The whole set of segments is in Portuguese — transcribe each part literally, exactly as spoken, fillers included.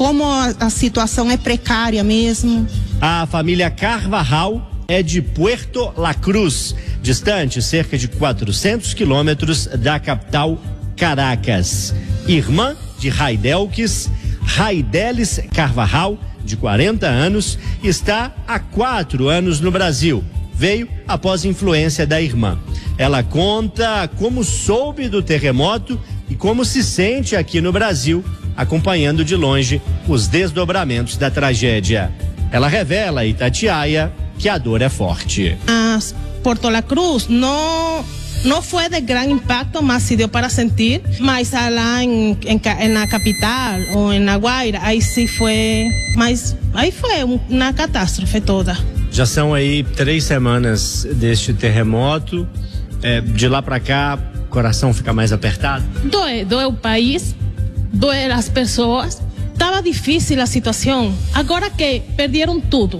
como a, a situação é precária mesmo. A família Carvajal é de Puerto La Cruz, distante cerca de quatrocentos quilômetros da capital Caracas. Irmã de Raidelques, Raideles Carvajal, de quarenta anos, está há quatro anos no Brasil. Veio após influência da irmã. Ela conta como soube do terremoto e como se sente aqui no Brasil, acompanhando de longe os desdobramentos da tragédia. Ela revela a Itatiaia que a dor é forte. A Puerto La Cruz não não foi de grande impacto, mas se deu para sentir. Mas lá em, em, na capital ou na Guaira, aí sim foi, mas aí foi uma catástrofe toda. Já são aí três semanas deste terremoto. É, de lá para cá, o coração fica mais apertado? Doe, doe o país, doe as pessoas. Estava difícil a situação. Agora que perderam tudo,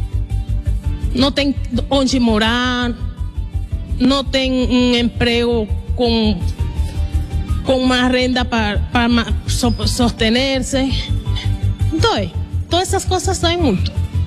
não tem onde morar, não tem um emprego com, com uma renda para, para sostener-se. Dói. Todas essas coisas doem muito.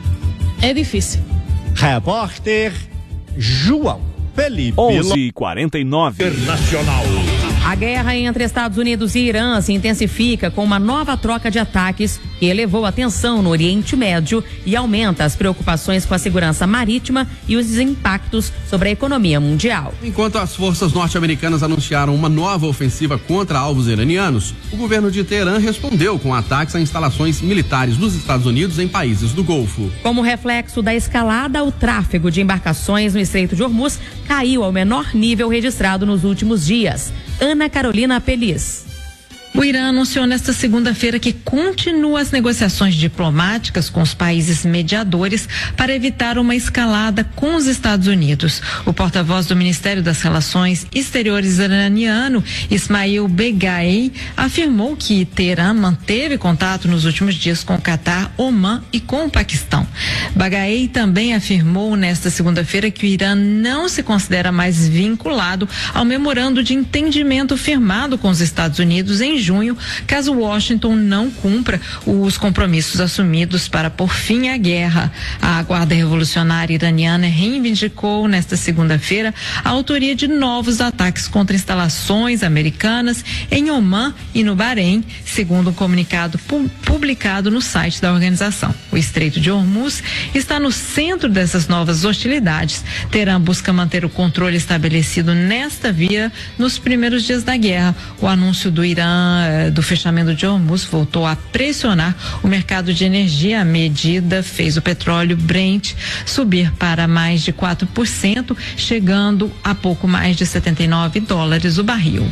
É difícil. Repórter João Felipe. onze e quarenta e nove. Internacional. A guerra entre Estados Unidos e Irã se intensifica com uma nova troca de ataques que elevou a tensão no Oriente Médio e aumenta as preocupações com a segurança marítima e os impactos sobre a economia mundial. Enquanto as forças norte-americanas anunciaram uma nova ofensiva contra alvos iranianos, o governo de Teherã respondeu com ataques a instalações militares dos Estados Unidos em países do Golfo. Como reflexo da escalada, o tráfego de embarcações no Estreito de Hormuz caiu ao menor nível registrado nos últimos dias. Ana Carolina Pelis. O Irã anunciou nesta segunda-feira que continua as negociações diplomáticas com os países mediadores para evitar uma escalada com os Estados Unidos. O porta-voz do Ministério das Relações Exteriores iraniano, Ismail Beghai, afirmou que Teherã manteve contato nos últimos dias com o Catar, Omã e com o Paquistão. Beghai também afirmou nesta segunda-feira que o Irã não se considera mais vinculado ao memorando de entendimento firmado com os Estados Unidos em junho, caso Washington não cumpra os compromissos assumidos para pôr fim à guerra. A Guarda Revolucionária Iraniana reivindicou nesta segunda-feira a autoria de novos ataques contra instalações americanas em Omã e no Bahrein, segundo um comunicado pu- publicado no site da organização. O Estreito de Hormuz está no centro dessas novas hostilidades. Teherã busca manter o controle estabelecido nesta via nos primeiros dias da guerra. O anúncio do Irã do fechamento de Hormuz voltou a pressionar o mercado de energia. A medida fez o petróleo Brent subir para mais de quatro por cento, chegando a pouco mais de setenta e nove dólares o barril.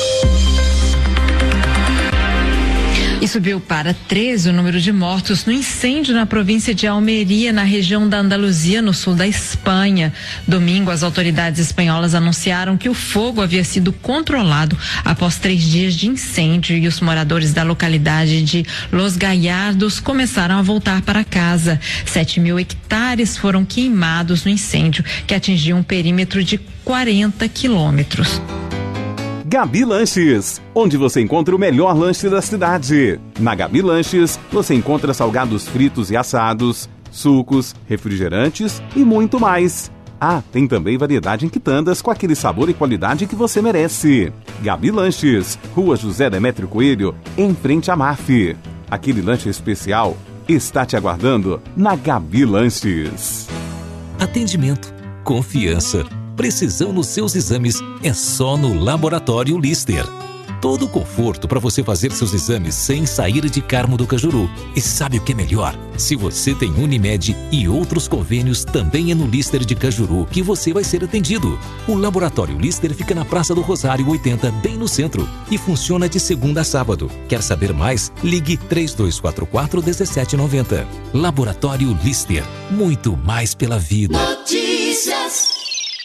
E subiu para treze o número de mortos no incêndio na província de Almeria, na região da Andaluzia, no sul da Espanha. Domingo, as autoridades espanholas anunciaram que o fogo havia sido controlado após três dias de incêndio e os moradores da localidade de Los Gallardos começaram a voltar para casa. Sete mil hectares foram queimados no incêndio, que atingiu um perímetro de quarenta quilômetros. Gabi Lanches, onde você encontra o melhor lanche da cidade. Na Gabi Lanches, você encontra salgados fritos e assados, sucos, refrigerantes e muito mais. Ah, tem também variedade em quitandas com aquele sabor e qualidade que você merece. Gabi Lanches, Rua José Demétrio Coelho, em frente à M A F. Aquele lanche especial está te aguardando na Gabi Lanches. Atendimento, confiança, precisão nos seus exames é só no Laboratório Lister. Todo o conforto para você fazer seus exames sem sair de Carmo do Cajuru. E sabe o que é melhor? Se você tem Unimed e outros convênios, também é no Lister de Cajuru que você vai ser atendido. O Laboratório Lister fica na Praça do Rosário oitenta, bem no centro, e funciona de segunda a sábado. Quer saber mais? Ligue três dois quatro quatro, um sete nove zero. Laboratório Lister, muito mais pela vida. Notícias.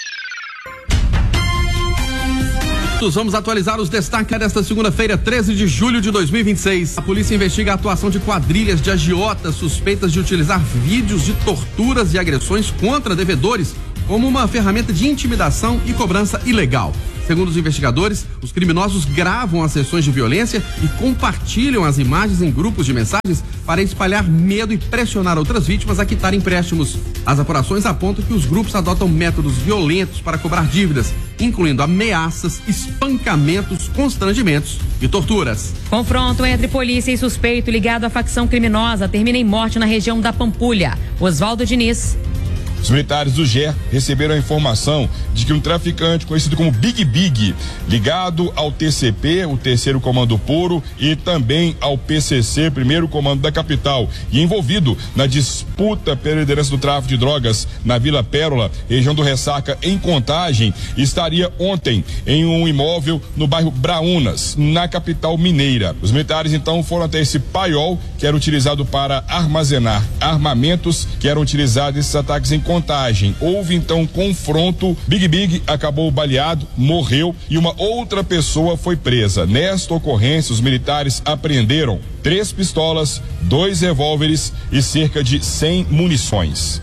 Vamos atualizar os destaques desta segunda-feira, treze de julho de dois mil e vinte e seis. A polícia investiga a atuação de quadrilhas de agiotas suspeitas de utilizar vídeos de torturas e agressões contra devedores como uma ferramenta de intimidação e cobrança ilegal. Segundo os investigadores, os criminosos gravam as sessões de violência e compartilham as imagens em grupos de mensagens para espalhar medo e pressionar outras vítimas a quitar empréstimos. As apurações apontam que os grupos adotam métodos violentos para cobrar dívidas, incluindo ameaças, espancamentos, constrangimentos e torturas. Confronto entre polícia e suspeito ligado à facção criminosa termina em morte na região da Pampulha. Oswaldo Diniz. Os militares do G E R receberam a informação de que um traficante conhecido como Big Big, ligado ao T C P, o terceiro comando Poro, e também ao P C C, primeiro comando da capital, e envolvido na disputa pela liderança do tráfico de drogas na Vila Pérola, região do Ressaca, em Contagem, estaria ontem em um imóvel no bairro Braúnas, na capital mineira. Os militares então foram até esse paiol, que era utilizado para armazenar armamentos que eram utilizados nesses ataques em Contagem. Houve então um confronto, Big Big acabou baleado, morreu e uma outra pessoa foi presa. Nesta ocorrência, os militares apreenderam três pistolas, dois revólveres e cerca de cem munições.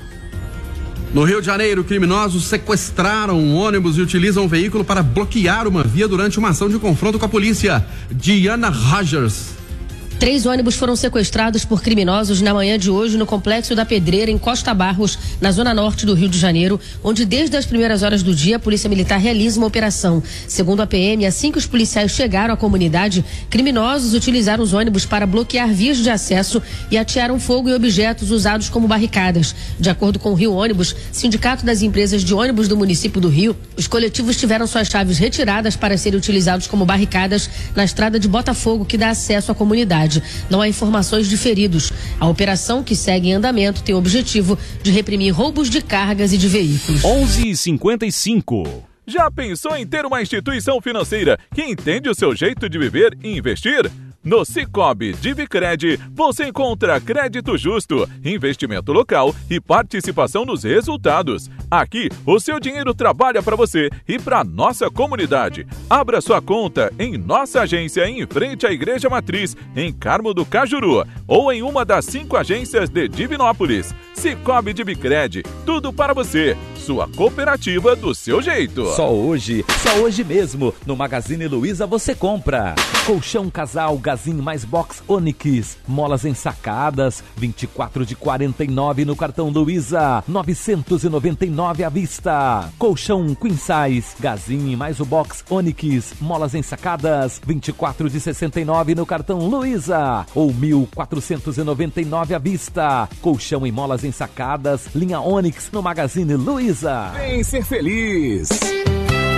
No Rio de Janeiro, criminosos sequestraram um ônibus e utilizam o veículo para bloquear uma via durante uma ação de confronto com a polícia. Diana Rogers. Três ônibus foram sequestrados por criminosos na manhã de hoje no Complexo da Pedreira, em Costa Barros, na zona norte do Rio de Janeiro, onde desde as primeiras horas do dia a Polícia Militar realiza uma operação. Segundo a P M, assim que os policiais chegaram à comunidade, criminosos utilizaram os ônibus para bloquear vias de acesso e atearam fogo em objetos usados como barricadas. De acordo com o Rio Ônibus, Sindicato das Empresas de Ônibus do município do Rio, os coletivos tiveram suas chaves retiradas para serem utilizados como barricadas na estrada de Botafogo, que dá acesso à comunidade. Não há informações de feridos. A operação, que segue em andamento, tem o objetivo de reprimir roubos de cargas e de veículos. onze e cinquenta e cinco. Já pensou em ter uma instituição financeira que entende o seu jeito de viver e investir? No Sicoob Divicred, você encontra crédito justo, investimento local e participação nos resultados. Aqui, o seu dinheiro trabalha para você e para nossa comunidade. Abra sua conta em nossa agência em frente à Igreja Matriz, em Carmo do Cajuru, ou em uma das cinco agências de Divinópolis. Sicoob Divicred, tudo para você. Sua cooperativa do seu jeito. Só hoje, só hoje mesmo, no Magazine Luiza você compra colchão casal Gazin mais box Onix, molas ensacadas, vinte e quatro de quarenta e nove no cartão Luiza, novecentos e noventa e nove à vista. Colchão Queen Size Gazin mais o box Onix, molas ensacadas, vinte e quatro de sessenta e nove no cartão Luiza, ou mil quatrocentos e noventa e nove à vista. Colchão e molas ensacadas, linha Onix no Magazine Luiza. Vem ser feliz.